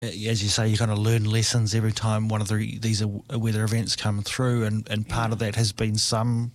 As you say, you kind of learn lessons every time one of these weather events come through, and part of that has been some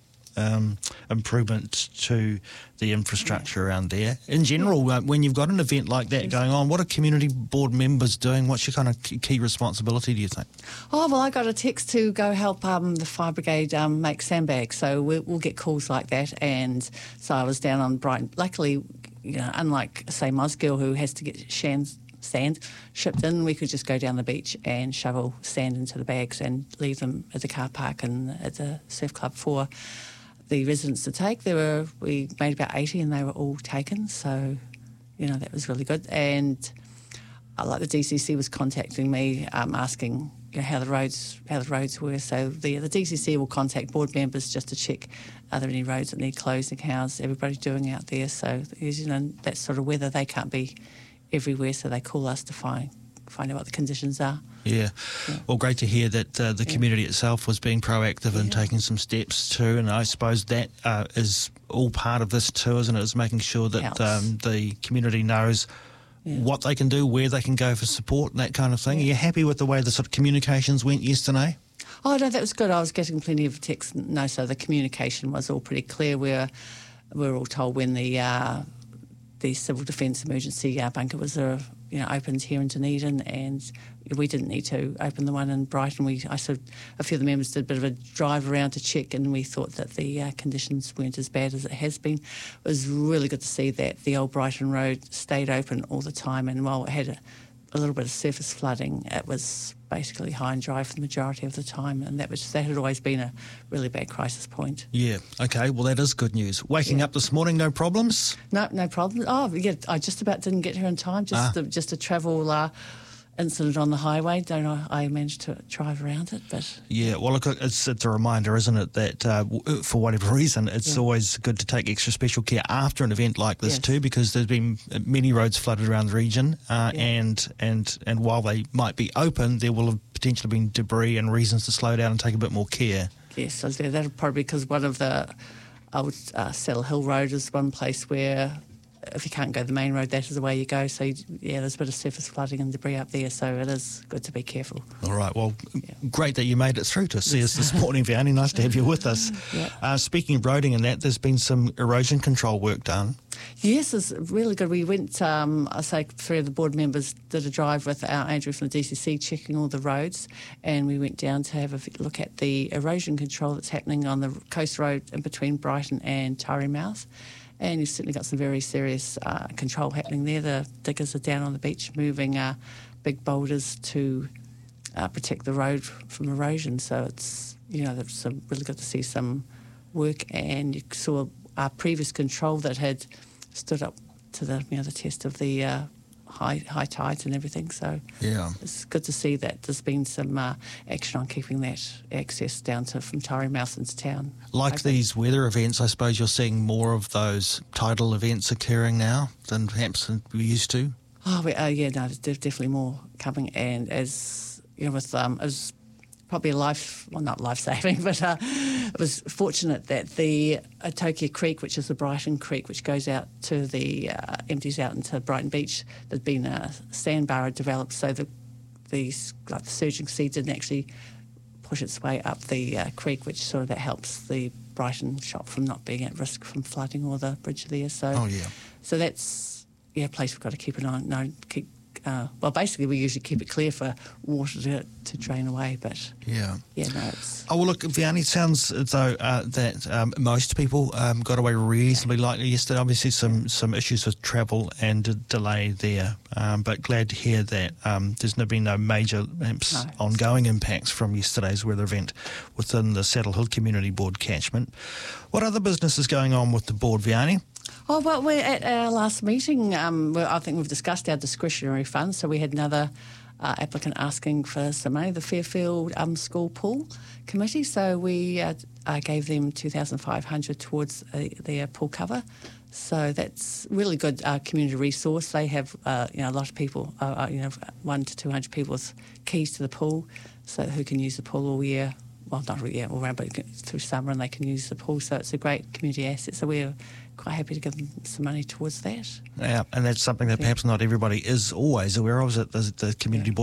improvement to the infrastructure around there. In general, when you've got an event like that going on, what are community board members doing? What's your kind of key responsibility, do you think? Oh, well, I got a text to go help the fire brigade make sandbags, so we'll get calls like that. And so I was down on Brighton. Luckily, unlike, say, Mosgiel, who has to get sand shipped in, we could just go down the beach and shovel sand into the bags and leave them at the car park and at the surf club for the residents to take. We made about 80 and they were all taken, so that was really good. And like the DCC was contacting me, asking how the roads were. So the DCC will contact board members just to check are there any roads that need closing, how's everybody doing out there. So that sort of weather, they can't be everywhere, so they call us to find out what the conditions are. Yeah. Well, great to hear that the community itself was being proactive and taking some steps too, and I suppose that is all part of this too, isn't it? Is making sure that the community knows what they can do, where they can go for support, and that kind of thing. Are you happy with the way the sort of communications went yesterday? Oh, no, that was good. I was getting plenty of texts. No, so the communication was all pretty clear. We were all told when the Civil Defence Emergency bunker was opened here in Dunedin, and we didn't need to open the one in Brighton. A few of the members did a bit of a drive around to check, and we thought that the conditions weren't as bad as it has been. It was really good to see that the old Brighton Road stayed open all the time, and while it had a little bit of surface flooding, it was basically high and dry for the majority of the time, and that had always been a really bad crisis point. Yeah, okay, well that is good news. Waking up this morning, no problems? No problems. Oh, yeah, I just about didn't get here in time, just a travel incident on the highway. I managed to drive around it, but... Yeah, well, look, it's a reminder, isn't it, that for whatever reason, it's always good to take extra special care after an event like this too, because there's been many roads flooded around the region, and while they might be open, there will have potentially been debris and reasons to slow down and take a bit more care. Yes, I was there. That'll probably because one of the old Saddle Hill Road is one place where if you can't go the main road, that is the way you go. So, there's a bit of surface flooding and debris up there, so it is good to be careful. All right, well, great that you made it through to see us this morning, Vianney. Nice to have you with us. Speaking of roading and that, there's been some erosion control work done. Yes, it's really good. We went, I say 3 of the board members did a drive with Andrew from the DCC checking all the roads, and we went down to have a look at the erosion control that's happening on the coast road in between Brighton and Taieri Mouth. And you've certainly got some very serious control happening there. The diggers are down on the beach moving big boulders to protect the road from erosion. So it's, that's really good to see some work. And you saw our previous control that had stood up to the test of the high tides and everything. So it's good to see that there's been some action on keeping that access down from Taieri Mouth into town. Like these weather events, I suppose you're seeing more of those tidal events occurring now than perhaps we used to? Oh, there's definitely more coming. And as, with it was probably not life-saving, but it was fortunate that the Atokia Creek, which is the Brighton Creek, which goes out to empties out into Brighton Beach, there'd been a sandbar developed, so the surging sea didn't actually push its way up the creek, which sort of that helps the Brighton shop from not being at risk from flooding or the bridge there. So, so that's a place we've got to keep an eye on. Basically we usually keep it clear for water to drain away, but it's... Oh, well, look, Vianney, it sounds as though that most people got away reasonably lightly yesterday. Obviously some issues with travel and a delay there, but glad to hear that there's been no major ongoing impacts from yesterday's weather event within the Saddle Hill Community Board catchment. What other business is going on with the board, Vianney? Oh, well, we're at our last meeting. I think we've discussed our discretionary funds. So we had another applicant asking for some money, the Fairfield School Pool Committee. So we gave them $2,500 towards their pool cover. So that's really good community resource. They have a lot of people, 100 to 200 people with keys to the pool, so who can use the pool all year. Well, not really all around, but through summer, and they can use the pool. So it's a great community asset. So we're quite happy to give them some money towards that. Yeah, and that's something that perhaps not everybody is always aware of, is that the community board